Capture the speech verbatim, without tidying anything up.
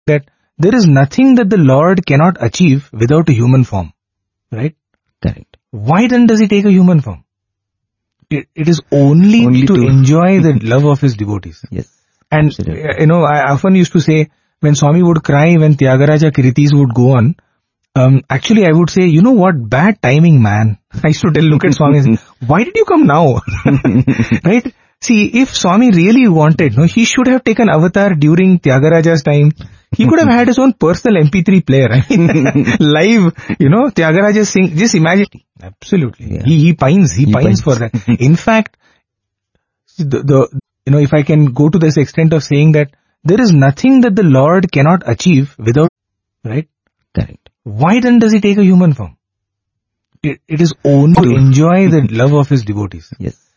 that there is nothing that the Lord cannot achieve without a human form, right? Correct. Why then does he take a human form? It, it is only, Only to, to- enjoy the love of his devotees. Yes. And, Absolutely. uh, you know, I often used to say, when Swami would cry, when Tyagaraja Kiritis would go on, um, actually I would say, you know what, bad timing, man. I used to tell, look at Swami and say, why did you come now? Right? See, if Swami really wanted, no, he should have taken avatar during Tyagaraja's time. He could have had his own personal M P three player. I mean, live, you know, Tyagaraja sing, just imagine. Absolutely. Yeah. He, he pines, he, He pines pines. for that. In fact, the, the, you know, if I can go to this extent of saying that there is nothing that the Lord cannot achieve without, right? Correct. Why then does he take a human form? It, it is only to enjoy the love of his devotees. Yes.